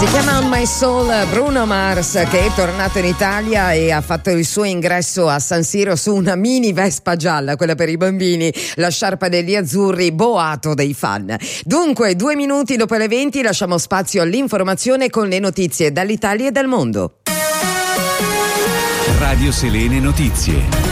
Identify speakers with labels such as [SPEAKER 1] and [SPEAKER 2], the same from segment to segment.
[SPEAKER 1] Si chiama On My Soul, Bruno Mars, che è tornato in Italia e ha fatto il suo ingresso a San Siro su una mini Vespa gialla, quella per i bambini, la sciarpa degli azzurri, boato dei fan. Dunque, 2 minuti dopo le 20 lasciamo spazio all'informazione con le notizie dall'Italia e dal mondo.
[SPEAKER 2] Radio Selene Notizie.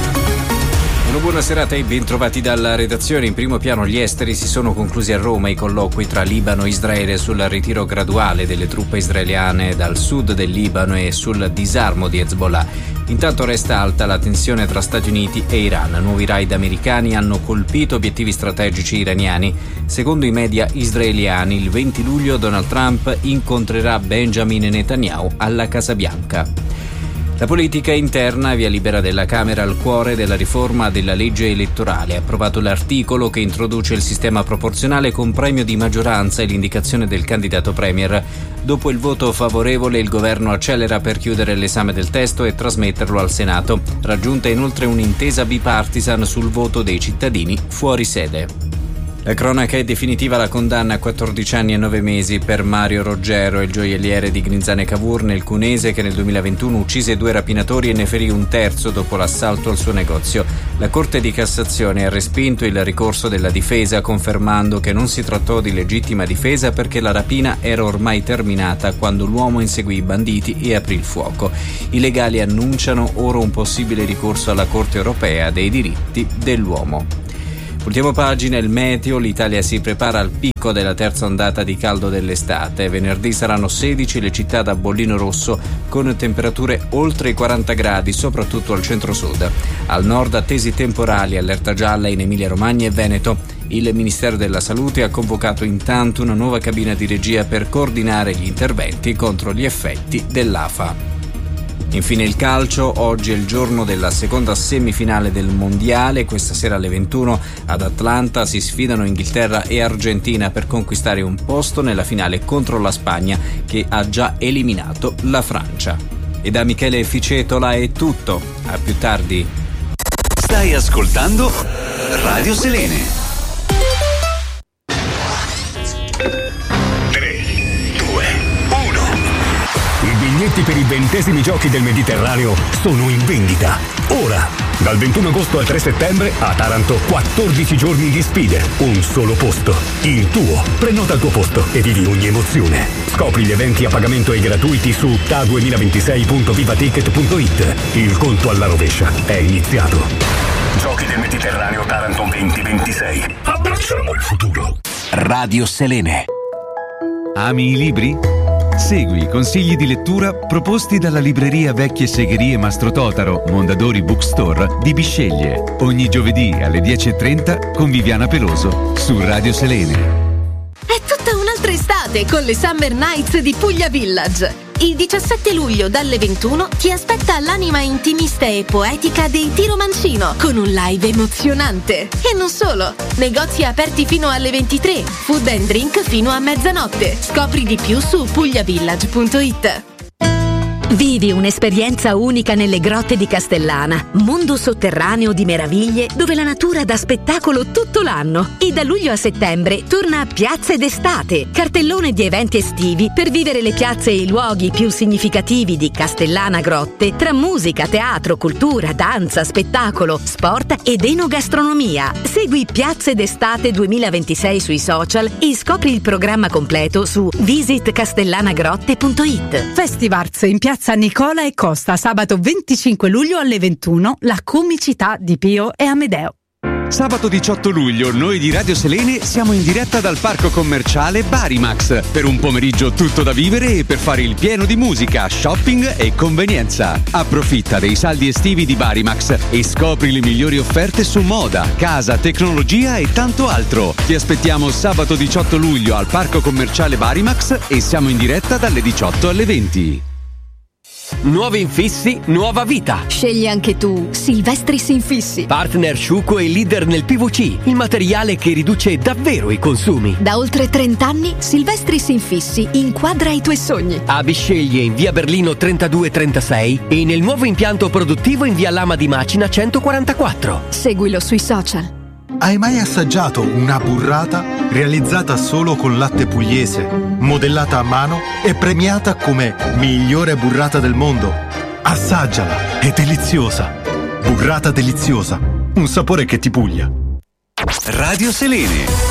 [SPEAKER 3] Una buona serata e ben trovati dalla redazione. In primo piano gli esteri. Si sono conclusi a Roma i colloqui tra Libano e Israele sul ritiro graduale delle truppe israeliane dal sud del Libano e sul disarmo di Hezbollah. Intanto resta alta la tensione tra Stati Uniti e Iran. Nuovi raid americani hanno colpito obiettivi strategici iraniani. Secondo i media israeliani, il 20 luglio Donald Trump incontrerà Benjamin Netanyahu alla Casa Bianca. La politica interna, via libera della Camera al cuore della riforma della legge elettorale. Approvato l'articolo che introduce il sistema proporzionale con premio di maggioranza e l'indicazione del candidato premier. Dopo il voto favorevole, il governo accelera per chiudere l'esame del testo e trasmetterlo al Senato. Raggiunta inoltre un'intesa bipartisan sul voto dei cittadini fuori sede. La cronaca è definitiva, la condanna a 14 anni e 9 mesi per Mario Roggero, il gioielliere di Grinzane Cavour nel Cunese, che nel 2021 uccise 2 rapinatori e ne ferì un terzo dopo l'assalto al suo negozio. La Corte di Cassazione ha respinto il ricorso della difesa, confermando che non si trattò di legittima difesa perché la rapina era ormai terminata quando l'uomo inseguì i banditi e aprì il fuoco. I legali annunciano ora un possibile ricorso alla Corte europea dei diritti dell'uomo. Ultima pagina, il meteo. L'Italia si prepara al picco della terza ondata di caldo dell'estate. Venerdì saranno 16 le città da bollino rosso con temperature oltre i 40 gradi, soprattutto al centro-sud. Al nord attesi temporali, allerta gialla in Emilia-Romagna e Veneto. Il Ministero della Salute ha convocato intanto una nuova cabina di regia per coordinare gli interventi contro gli effetti dell'afa. Infine il calcio. Oggi è il giorno della seconda semifinale del mondiale. Questa sera alle 21 ad Atlanta si sfidano Inghilterra e Argentina per conquistare un posto nella finale contro la Spagna, che ha già eliminato la Francia. E da Michele Ficetola è tutto. A più tardi.
[SPEAKER 2] Stai ascoltando Radio Selene.
[SPEAKER 4] I biglietti per i 20esimi giochi del Mediterraneo sono in vendita. Ora, dal 21 agosto al 3 settembre a Taranto, 14 giorni di sfide, un solo posto, il tuo. Prenota il tuo posto e vivi ogni emozione. Scopri gli eventi a pagamento e gratuiti su ta2026.vivaticket.it. Il conto alla rovescia è iniziato. Giochi del Mediterraneo Taranto 2026. Abbracciamo il futuro.
[SPEAKER 2] Radio Selene.
[SPEAKER 5] Ami i libri? Segui i consigli di lettura proposti dalla libreria Vecchie Segherie Mastro Totaro, Mondadori Bookstore di Bisceglie. Ogni giovedì alle 10:30 con Viviana Peloso su Radio Selene.
[SPEAKER 6] È tutta un'altra estate con le Summer Nights di Puglia Village. Il 17 luglio dalle 21 ti aspetta l'anima intimista e poetica dei Tiro Mancino con un live emozionante. E non solo, negozi aperti fino alle 23, food and drink fino a mezzanotte. Scopri di più su pugliavillage.it.
[SPEAKER 7] Vivi un'esperienza unica nelle grotte di Castellana, mondo sotterraneo di meraviglie dove la natura dà spettacolo tutto l'anno. E da luglio a settembre torna a Piazze d'Estate, cartellone di eventi estivi per vivere le piazze e i luoghi più significativi di Castellana Grotte tra musica, teatro, cultura, danza, spettacolo, sport ed enogastronomia. Segui Piazze d'Estate 2026 sui social e scopri il programma completo su visitcastellanagrotte.it.
[SPEAKER 8] Festivals in Piazza Nicola e Costa, sabato 25 luglio alle 21, la comicità di Pio e Amedeo.
[SPEAKER 5] Sabato 18 luglio noi di Radio Selene siamo in diretta dal parco commerciale Barimax per un pomeriggio tutto da vivere e per fare il pieno di musica, shopping e convenienza. Approfitta dei saldi estivi di Barimax e scopri le migliori offerte su moda, casa, tecnologia e tanto altro. Ti aspettiamo sabato 18 luglio al parco commerciale Barimax e siamo in diretta dalle 18 alle 20.
[SPEAKER 9] Nuovi infissi, nuova vita.
[SPEAKER 6] Scegli anche tu Silvestris Infissi.
[SPEAKER 9] Partner sciuco e leader nel PVC, il materiale che riduce davvero i consumi.
[SPEAKER 6] Da oltre 30 anni Silvestris Infissi inquadra i tuoi sogni.
[SPEAKER 9] A Bisceglie in via Berlino 3236 e nel nuovo impianto produttivo in via Lama di Macina 144.
[SPEAKER 6] Seguilo sui social.
[SPEAKER 10] Hai mai assaggiato una burrata? realizzata solo con latte pugliese, modellata a mano e premiata come migliore burrata del mondo. Assaggiala, è deliziosa. Burrata deliziosa, un sapore che ti Puglia.
[SPEAKER 2] Radio Selene.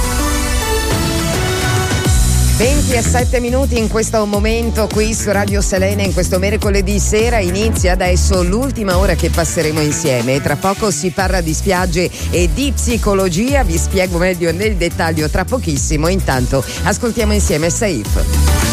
[SPEAKER 1] 27 minuti in questo momento qui su Radio Selene, in questo mercoledì sera. Inizia adesso l'ultima ora che passeremo insieme. Tra poco si parla di spiagge e di psicologia, vi spiego meglio nel dettaglio tra pochissimo. Intanto ascoltiamo insieme Safe.